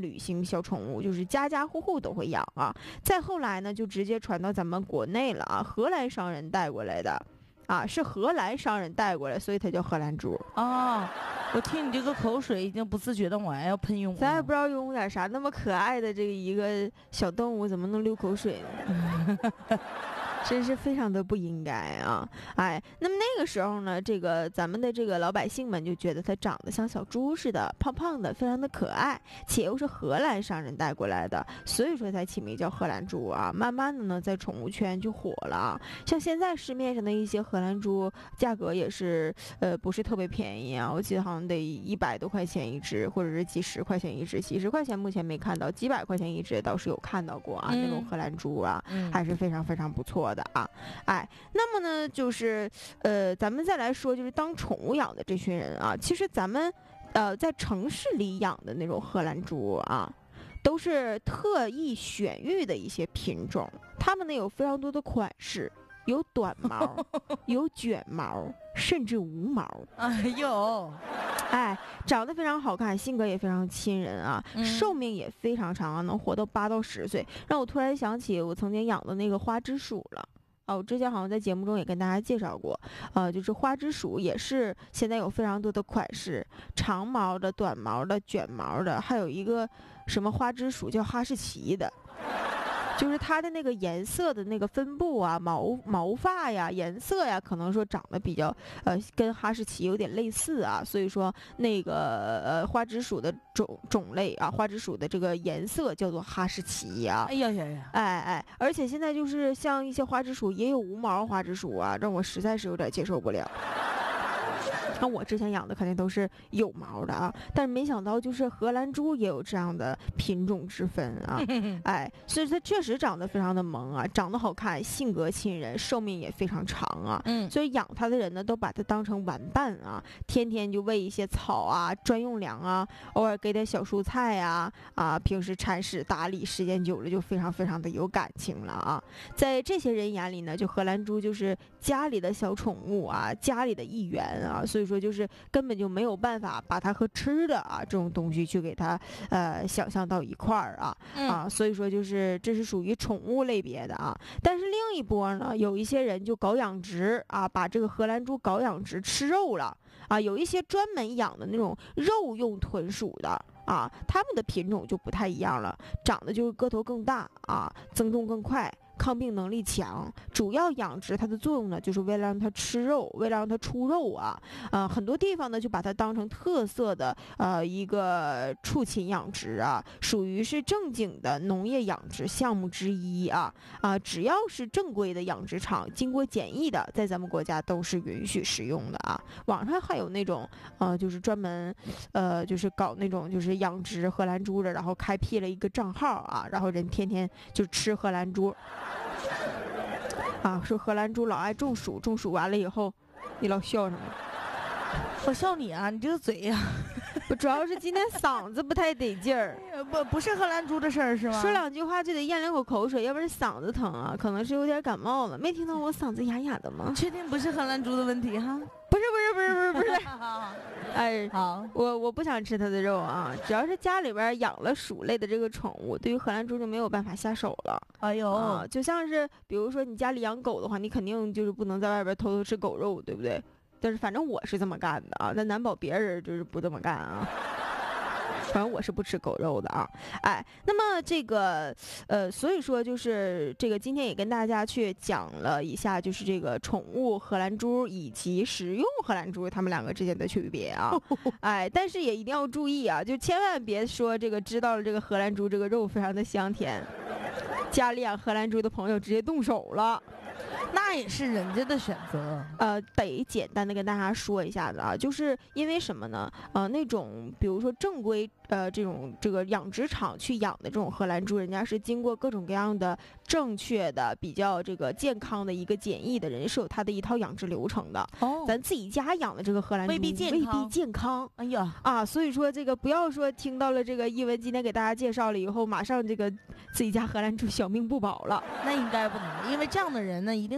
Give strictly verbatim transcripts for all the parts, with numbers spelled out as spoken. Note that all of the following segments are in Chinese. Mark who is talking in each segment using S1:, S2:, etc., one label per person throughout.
S1: 旅行小宠物，就是家家户户都会养啊。再后来呢，就直接传到咱们国内了啊，荷兰商人带过来的。啊，是荷兰商人带过来，所以它叫荷兰猪
S2: 啊。我听你这个口水已经不自觉的往外要喷涌了，
S1: 咱也不知道用点啥，那么可爱的这个一个小动物怎么能流口水呢？真是非常的不应该啊！哎，那么那个时候呢，这个咱们的这个老百姓们就觉得它长得像小猪似的，胖胖的，非常的可爱，且又是荷兰商人带过来的，所以说才起名叫荷兰猪啊。慢慢的呢，在宠物圈就火了啊。像现在市面上的一些荷兰猪，价格也是呃不是特别便宜啊，我记得好像得一百多块钱一只，或者是几十块钱一只。几十块钱目前没看到，几百块钱一只倒是有看到过啊，嗯、那种荷兰猪啊，嗯、还是非常非常不错的啊。哎，那么呢，就是呃，咱们再来说，就是当宠物养的这群人啊，其实咱们呃在城市里养的那种荷兰猪啊，都是特意选育的一些品种，它们呢有非常多的款式。有短毛，有卷毛，甚至无毛。
S2: 哎呦，
S1: 哎，长得非常好看，性格也非常亲人啊，嗯、寿命也非常长啊，能活到八到十岁。让我突然想起我曾经养的那个花枝鼠了。啊，我之前好像在节目中也跟大家介绍过，呃，就是花枝鼠也是现在有非常多的款式，长毛的、短毛的、卷毛的，还有一个什么花枝鼠叫哈士奇的。就是它的那个颜色的那个分布啊，毛毛发呀、颜色呀，可能说长得比较呃跟哈士奇有点类似啊，所以说那个呃花枝鼠的种种类啊，花枝鼠的这个颜色叫做哈士奇呀、啊。
S2: 哎呀呀呀！
S1: 哎哎，而且现在就是像一些花枝鼠也有无毛花枝鼠啊，让我实在是有点接受不了。那我之前养的肯定都是有毛的啊，但是没想到就是荷兰猪也有这样的品种之分啊，哎，所以它确实长得非常的萌啊，长得好看，性格亲人，寿命也非常长啊，嗯，所以养它的人呢都把它当成玩伴啊，天天就喂一些草啊、专用粮啊，偶尔给点小蔬菜啊，啊，平时铲屎打理，时间久了就非常非常的有感情了啊，在这些人眼里呢，就荷兰猪就是家里的小宠物啊，家里的一员啊，所以说。说就是根本就没有办法把它和吃的啊这种东西去给它呃想象到一块儿啊、嗯、啊，所以说就是这是属于宠物类别的啊。但是另一波呢，有一些人就搞养殖啊，把这个荷兰猪搞养殖吃肉了啊，有一些专门养的那种肉用豚鼠的。啊，它们的品种就不太一样了，长得就是个头更大啊，增重更快，抗病能力强。主要养殖它的作用呢，就是为了让它吃肉，为了让它出肉啊。呃，很多地方呢就把它当成特色的呃一个畜禽养殖啊，属于是正经的农业养殖项目之一啊啊，只要是正规的养殖场，经过检疫的，在咱们国家都是允许使用的啊。网上还有那种呃，就是专门呃，就是搞那种就是。养殖荷兰猪的，然后开辟了一个账号啊，然后人天天就吃荷兰猪啊，说荷兰猪老爱中暑，中暑完了以后，你老笑什么？
S2: 我笑你啊，你这个嘴呀、啊！
S1: 我主要是今天嗓子不太得劲儿，
S2: 不不是荷兰猪的事儿是吗？
S1: 说两句话就得咽两口口水，要不然嗓子疼啊，可能是有点感冒了。没听到我嗓子哑哑的吗？
S2: 确定不是荷兰猪的问题哈？
S1: 不是不是不是不是不是，哎，
S2: 好，
S1: 我我不想吃它的肉啊，只要是家里边养了鼠类的这个宠物，对于荷兰猪就没有办法下手了。
S2: 哎呦、
S1: 啊，就像是比如说你家里养狗的话，你肯定就是不能在外边偷偷吃狗肉，对不对？但是反正我是这么干的啊，但难保别人就是不这么干啊。反正我是不吃狗肉的啊，哎，那么这个，呃，所以说就是这个今天也跟大家去讲了一下，就是这个宠物荷兰猪以及食用荷兰猪它们两个之间的区别啊，哎，但是也一定要注意啊，就千万别说这个知道了这个荷兰猪这个肉非常的香甜，家里养荷兰猪的朋友直接动手了。
S2: 那也是人家的选择，
S1: 呃，得简单的跟大家说一下子啊，就是因为什么呢？呃，那种比如说正规呃这种这个养殖场去养的这种荷兰猪，人家是经过各种各样的正确的、比较这个健康的一个检疫的，人是有他的一套养殖流程的。哦，咱自己家养的这个荷兰猪
S2: 未必健康，
S1: 未必健康。
S2: 哎呀
S1: 啊，所以说这个不要说听到了这个一文今天给大家介绍了以后，马上这个自己家荷兰猪小命不保了。
S2: 那应该不能，因为这样的人呢，一定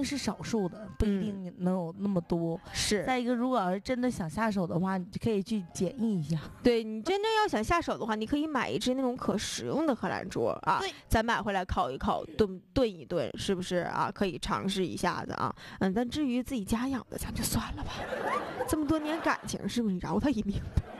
S2: 是少数的，不一定能有那么多。
S1: 嗯、是。
S2: 再一个，如果要是真的想下手的话，你就可以去检疫一下。
S1: 对，你真正要想下手的话，你可以买一只那种可食用的荷兰桌啊，咱买回来烤一烤，炖炖一炖，是不是啊？可以尝试一下子啊。嗯，但至于自己家养的，咱就算了吧。这么多年感情，是不是饶他一命呗？